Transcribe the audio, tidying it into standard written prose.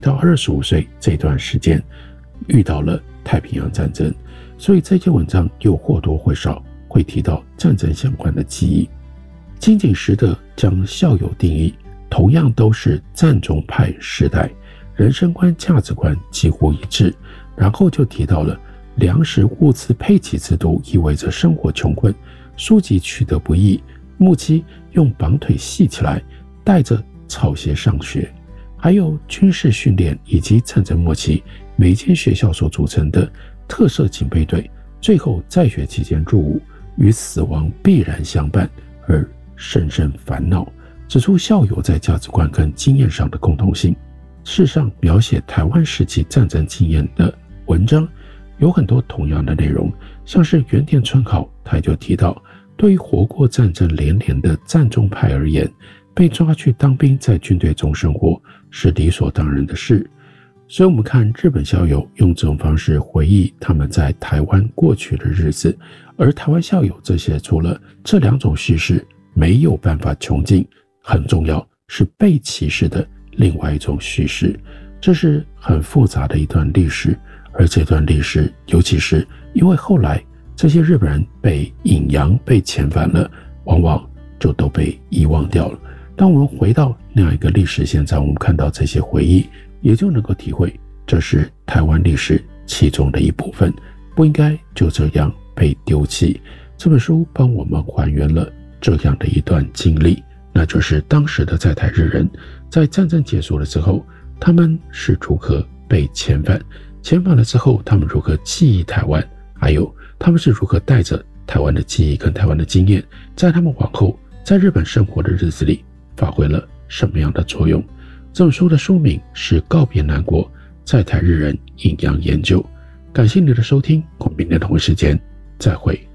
到25岁这段时间遇到了太平洋战争，所以这篇文章又或多或少会提到战争相关的记忆。金井实德将校友定义同样都是战中派时代，人生观价值观几乎一致，然后就提到了粮食物资配给制度意味着生活穷困，书籍取得不易，木屐用绑腿系起来，带着草鞋上学，还有军事训练以及战争末期每间学校所组成的特色警备队，最后在学期间入伍，与死亡必然相伴而深深烦恼，指出校友在价值观跟经验上的共同性。事实上，描写台湾时期战争经验的文章有很多同样的内容，像是原田春好他就提到，对于活过战争连连的战中派而言，被抓去当兵在军队中生活是理所当然的事。所以我们看日本校友用这种方式回忆他们在台湾过去的日子，而台湾校友这些除了这两种叙事没有办法穷尽，很重要是被歧视的另外一种叙事。这是很复杂的一段历史，而这段历史尤其是因为后来这些日本人被引洋被遣返了，往往就都被遗忘掉了。当我们回到那样一个历史现在，我们看到这些回忆，也就能够体会这是台湾历史其中的一部分，不应该就这样被丢弃。这本书帮我们还原了这样的一段经历，那就是当时的在台日人在战争结束了之后，他们是如何被遣返，遣返了之后他们如何记忆台湾，还有他们是如何带着台湾的记忆跟台湾的经验，在他们往后在日本生活的日子里发挥了什么样的作用。这本书的书名是《告别南国：在台日人引洋研究》。感谢你的收听，我们明天同一时间再会。